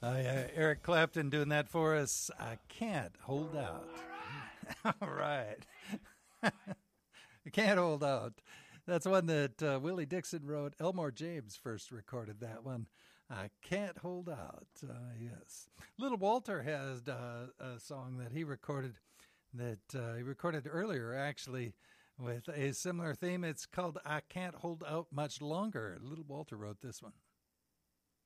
Eric Clapton doing that for us. I can't hold out. All right. I can't hold out. That's one that Willie Dixon wrote. Elmore James first recorded that one. I can't hold out. Yes. Little Walter has a song that he recorded earlier, actually, with a similar theme. It's called I Can't Hold Out Much Longer. Little Walter wrote this one.